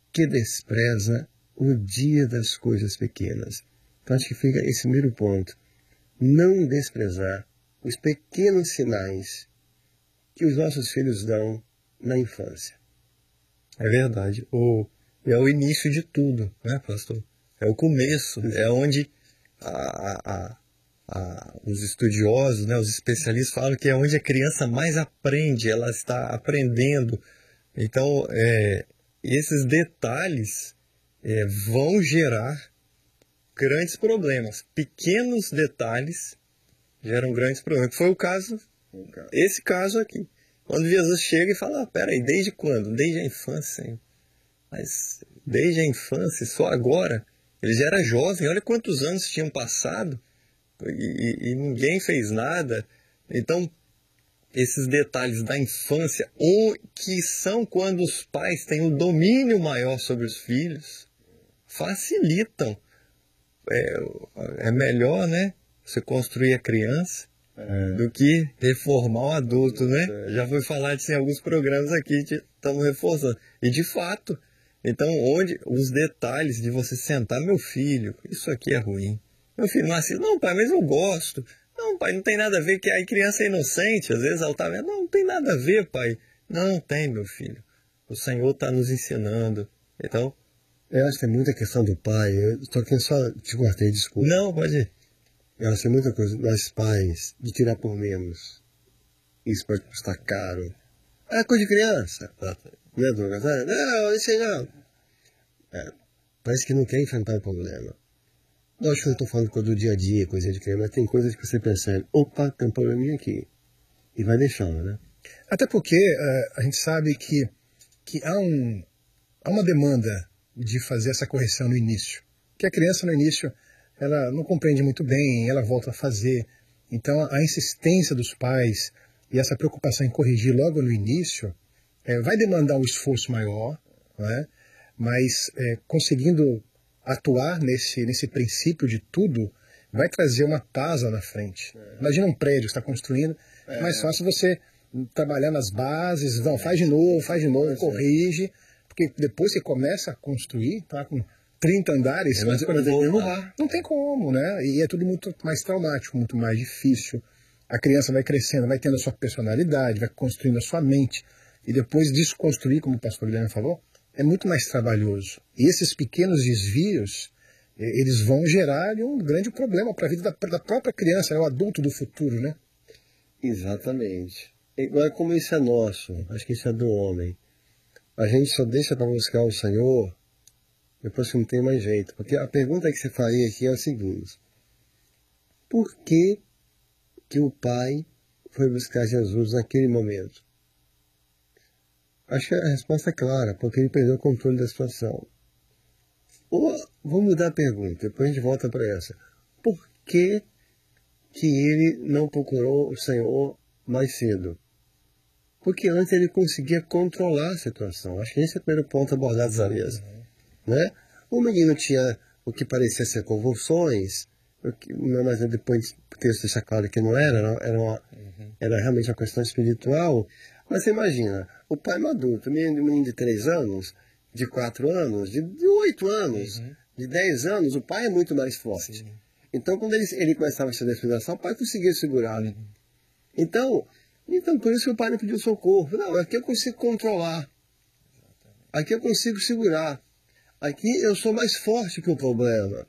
que despreza o dia das coisas pequenas. Então acho que fica esse primeiro ponto. Não desprezar os pequenos sinais que os nossos filhos dão na infância. É verdade. É o início de tudo, né, pastor? É o começo, é onde os estudiosos, né, os especialistas falam que é onde a criança mais aprende, ela está aprendendo. Então, esses detalhes vão gerar grandes problemas. Pequenos detalhes geram grandes problemas. Foi o caso, esse caso aqui. Quando Jesus chega e fala, peraí, desde quando? Desde a infância, hein? Mas desde a infância, só agora? Ele já era jovem, olha quantos anos tinham passado e ninguém fez nada. Então, esses detalhes da infância, ou que são quando os pais têm um domínio maior sobre os filhos, facilitam. É melhor, né, você construir a criança do que reformar o adulto, né? Já foi falado isso em alguns programas aqui, estamos reforçando. E de fato, então, onde os detalhes de você sentar, meu filho, isso aqui é ruim. Meu filho não assiste, não pai, mas eu gosto. Não pai, não tem nada a ver, que a criança é inocente, às vezes ela está vendo, não tem nada a ver pai. Não tem, meu filho. O Senhor está nos ensinando. Então, eu acho que tem muita questão do pai. Eu estou aqui só te cortei, desculpa. Não, pode ir. Eu acho que tem muita coisa nós pais de tirar por menos. Isso pode custar caro. É coisa de criança. Né, Douglas? Não, isso aí não. Parece que não quer enfrentar o problema. Eu acho que eu estou falando coisa do dia a dia, coisa de criança, mas tem coisas que você percebe. Opa, tem um probleminha aqui. E vai deixando, né? Até porque a gente sabe que há uma demanda de fazer essa correção no início. Que a criança no início, ela não compreende muito bem, ela volta a fazer. Então a insistência dos pais e essa preocupação em corrigir logo no início vai demandar um esforço maior, né? Mas conseguindo atuar nesse princípio de tudo, vai trazer uma paz lá na frente. Imagina um prédio que está construindo, é mais fácil você trabalhar nas bases, não, faz de novo, corrige, porque depois você começa a construir, tá com 30 andares, mas não tem como, né? E é tudo muito mais traumático, muito mais difícil. A criança vai crescendo, vai tendo a sua personalidade, vai construindo a sua mente, e depois desconstruir, como o pastor Guilherme falou, é muito mais trabalhoso. E esses pequenos desvios, eles vão gerar um grande problema para a vida da própria criança, o adulto do futuro, né? Exatamente. Agora, como isso é nosso, acho que isso é do homem. A gente só deixa para buscar o Senhor depois que não tem mais jeito. Porque a pergunta que você faria aqui é o seguinte: por que o pai foi buscar Jesus naquele momento? Acho que a resposta é clara, porque ele perdeu o controle da situação. Ou, vamos mudar a pergunta, depois a gente volta para essa. Por que ele não procurou o Senhor mais cedo? Porque antes ele conseguia controlar a situação. Acho que esse é o primeiro ponto abordado na mesa. Né? O menino tinha o que parecia ser convulsões, mas depois o texto deixa claro que não era realmente uma questão espiritual. Mas você imagina, o pai maduro, um menino de 3 anos, de 4 anos, de 8 anos, de 10 anos, o pai é muito mais forte. Sim. Então, quando ele começava a fazer a respiração, o pai conseguia segurar. Né? Então, por isso que o pai não pediu socorro. Não, aqui eu consigo controlar. Aqui eu consigo segurar. Aqui eu sou mais forte que o problema.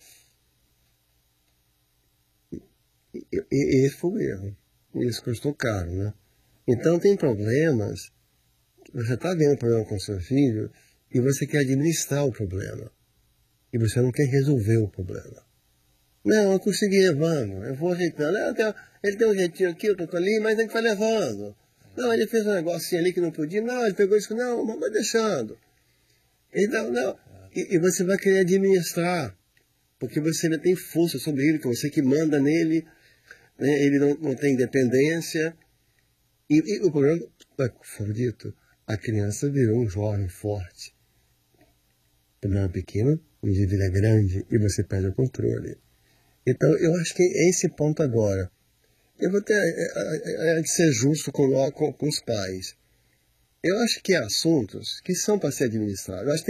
E esse foi o erro. Isso custou caro, né? Então tem problemas, você está vendo o problema com seu filho e você quer administrar o problema. E você não quer resolver o problema. Não, eu consegui levando, eu vou ajeitando. Ele tem um jeitinho aqui, eu tô ali, mas a gente vai levando. Não, ele fez um negocinho ali que não podia. Não, ele pegou isso, não, vai deixando. Então, não. E você vai querer administrar, porque você ainda tem força sobre ele, que você que manda nele, né? Ele não tem independência. E o problema, como dito, a criança virou um jovem forte. O problema pequeno, o indivíduo é grande e você perde o controle. Então, eu acho que é esse ponto agora. Eu vou ter de ser justo com os pais. Eu acho que há assuntos que são para ser administrados. Eu acho que